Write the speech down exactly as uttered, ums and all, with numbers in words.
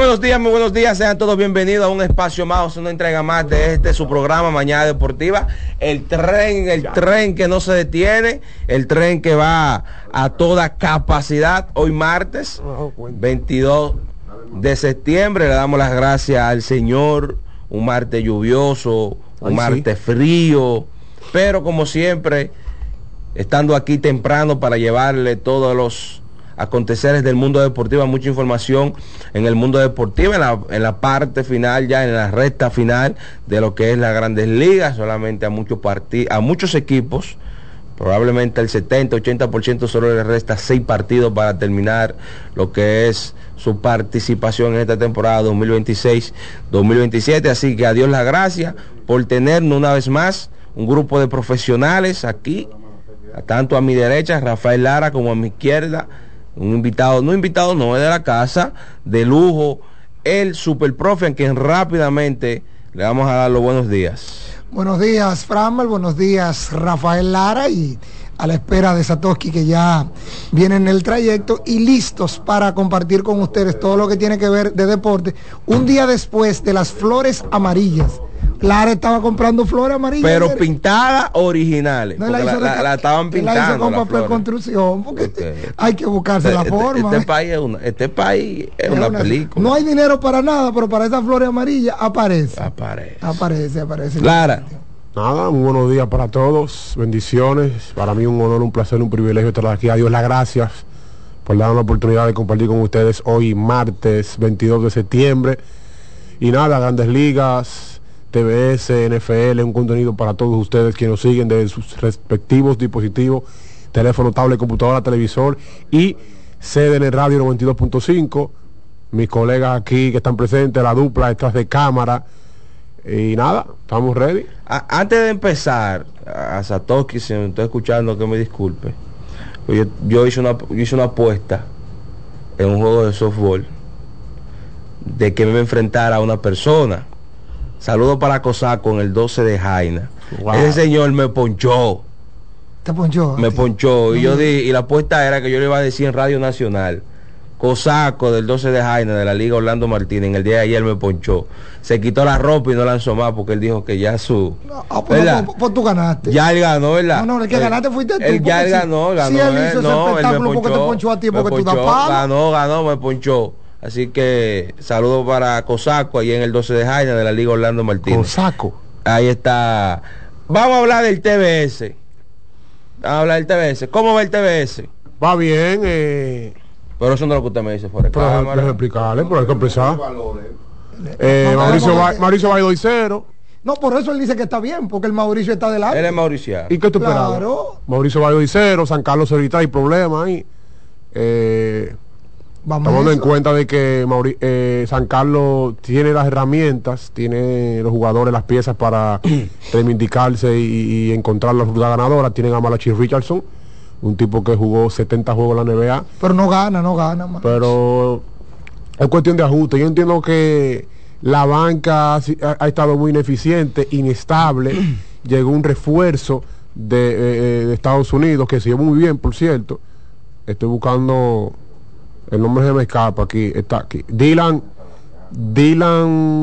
buenos días, muy buenos días, sean todos bienvenidos a un espacio más, una entrega más de este su programa Mañana Deportiva. El tren, el tren que no se detiene, el tren que va a toda capacidad. Hoy martes veintidós de septiembre, le damos las gracias al Señor, un martes lluvioso, un martes frío, pero como siempre, estando aquí temprano para llevarle todos los aconteceres del mundo deportivo, mucha información en el mundo deportivo, en la, en la parte final, ya en la recta final de lo que es las Grandes Ligas, solamente a muchos partidos, a muchos equipos, probablemente el setenta, ochenta por ciento solo le resta seis partidos para terminar lo que es su participación en esta temporada dos mil veintiséis dos mil veintisiete, así que a Dios las gracias por tenernos una vez más un grupo de profesionales aquí, tanto a mi derecha Rafael Lara como a mi izquierda un invitado, no invitado, no, es de la casa, de lujo, el superprofe, en quien rápidamente le vamos a dar los buenos días. Buenos días, Framber, buenos días, Rafael Lara, y a la espera de Satoshi, que ya viene en el trayecto y listos para compartir con ustedes todo lo que tiene que ver de deporte. Un día después de las flores amarillas, Lara estaba comprando flores amarillas. Pero pintadas originales. No, la, la, de, la, la estaban pintando. La hizo con papel construcción, porque okay. hay que buscarse este, la forma. Este, este, país es una, este país es, es una, una película. No hay dinero para nada, pero para esas flores amarillas aparece. Aparece. Aparece, aparece. Lara. Nada, muy buenos días para todos, bendiciones. Para mí un honor, un placer, un privilegio estar aquí. A Dios las gracias por darnos la oportunidad de compartir con ustedes hoy, martes veintidós de septiembre. Y nada, Grandes Ligas, T V S, N F L, un contenido para todos ustedes que nos siguen desde sus respectivos dispositivos, teléfono, tablet, computadora, televisor y C D N Radio noventa y dos punto cinco. Mis colegas aquí que están presentes, la dupla detrás de cámara. Y nada, estamos ready. A, antes de empezar, a Satoshi, si me estoy escuchando, que me disculpe. Yo, yo, hice una, yo hice una apuesta en un juego de softball de que me iba a enfrentar a una persona. Saludo para Cosaco en el doce de Jaina. Wow. Ese señor me ponchó. ¿Te ponchó? Me ponchó. Y, yo di, y la apuesta era que yo le iba a decir en Radio Nacional. Cosaco del doce de Jaina de la Liga Orlando Martínez, en el día de ayer me ponchó. Se quitó la ropa y no lanzó más porque él dijo que ya su... No, ah, pues, no, pues, pues tú ganaste. Ya él ganó, ¿verdad? No, no, el que ganaste fuiste tú. Él ya él ganó, ganó. Si él hizo él, no, ese espectáculo porque te ponchó a ti, porque tú das palo. Ganó, ganó, me ponchó. Así que saludos para Cosaco ahí en el doce de Jaina de la Liga Orlando Martínez. Cosaco. Ahí está. Vamos a hablar del T V S. Vamos a hablar del T V S. ¿Cómo va el T V S? Va bien, eh... Pero eso no es lo que usted me dice fuera de cámara. Pero explicarle, pero hay que expresar. Eh, Mauricio va, Mauricio va dos y cero. No, por eso él dice que está bien, porque el Mauricio está delante. Él es Mauricio. ¿Y qué tú esperabas? Claro. Mauricio va dos y cero, San Carlos ahorita hay problemas ahí. Eh, tomando en cuenta de que Mauri, eh, San Carlos tiene las herramientas, tiene los jugadores, las piezas para reivindicarse y, y encontrar la ruta ganadora. Tienen a Malachi Richardson, un tipo que jugó setenta juegos en la N B A. Pero no gana, no gana, man. Pero es cuestión de ajuste. Yo entiendo que la banca ha, ha estado muy ineficiente, inestable. Llegó un refuerzo de, eh, de Estados Unidos que se llevó muy bien, por cierto. Estoy buscando el nombre, se me escapa aquí. Está aquí. Dylan Dylan